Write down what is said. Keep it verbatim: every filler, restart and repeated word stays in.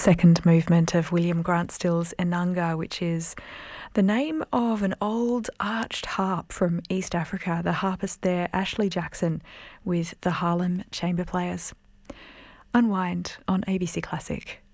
second movement of William Grant Still's Inanga, which is the name of an old arched harp from East Africa. The harpist there, Ashley Jackson, with the Harlem Chamber Players. Unwind on A B C Classic.